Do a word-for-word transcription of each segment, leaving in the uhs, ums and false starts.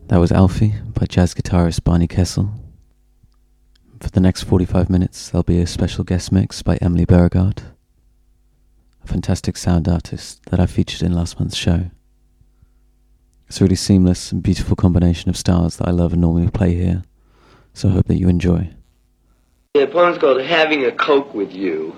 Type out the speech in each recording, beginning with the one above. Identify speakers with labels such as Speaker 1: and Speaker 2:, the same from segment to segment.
Speaker 1: That was Alfie by jazz guitarist Barney Kessel. For the next forty-five minutes, there'll be a special guest mix by Emily Beauregard, a fantastic sound artist that I featured in last month's show. It's a really seamless and beautiful combination of styles that I love and normally play here, so I hope that you enjoy.
Speaker 2: The poem's called Having a Coke with You.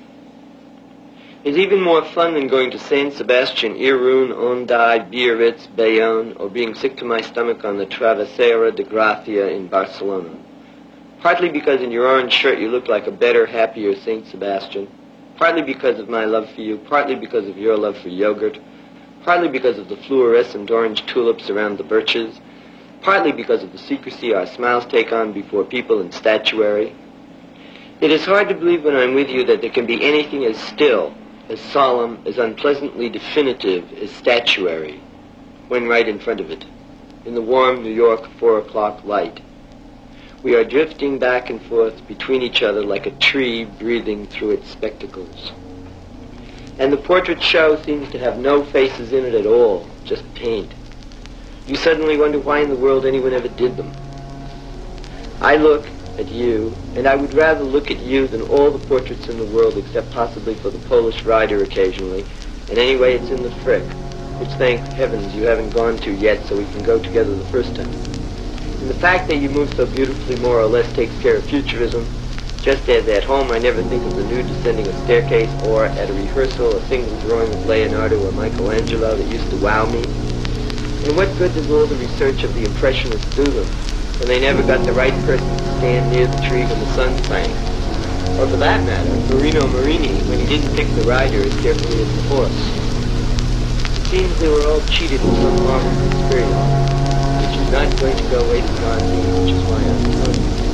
Speaker 2: It's even more fun than going to Saint Sebastian, Irun, Onday, Biarritz, Bayonne, or being sick to my stomach on the Travesera de Gracia in Barcelona. Partly because in your orange shirt you look like a better, happier Saint Sebastian. Partly because of my love for you. Partly because of your love for yogurt. Partly because of the fluorescent orange tulips around the birches. Partly because of the secrecy our smiles take on before people in statuary. It is hard to believe when I'm with you that there can be anything as still, as solemn, as unpleasantly definitive as statuary, when right in front of it, in the warm New York four o'clock light. We are drifting back and forth between each other like a tree breathing through its spectacles. And the portrait show seems to have no faces in it at all, just paint. You suddenly wonder why in the world anyone ever did them. I look at you, and I would rather look at you than all the portraits in the world, except possibly for the Polish rider occasionally. And anyway, it's in the Frick, which thank heavens you haven't gone to yet, so we can go together the first time. And the fact that you move so beautifully more or less takes care of futurism, just as at home I never think of the nude descending a staircase, or at a rehearsal a single drawing of Leonardo or Michelangelo that used to wow me. And what good does all the research of the Impressionists do them, when they never got the right person to stand near the tree when the sun sank? Or for that matter, Marino Marini, when he didn't pick the rider as carefully as the horse. It seems they were all cheated in some form of experience, which is not going to go wasted on me, which is why I'm telling you.